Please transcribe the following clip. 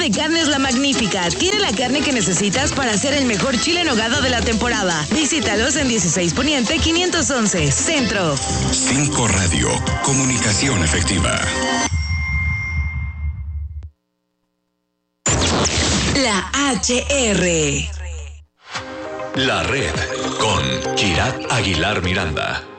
de Carnes La Magnífica. Tiene la carne que necesitas para hacer el mejor chile en nogada de la temporada. Visítalos en 16 Poniente 511, Centro. 5 Radio, comunicación efectiva. La HR. La red con Kirat Aguilar Miranda.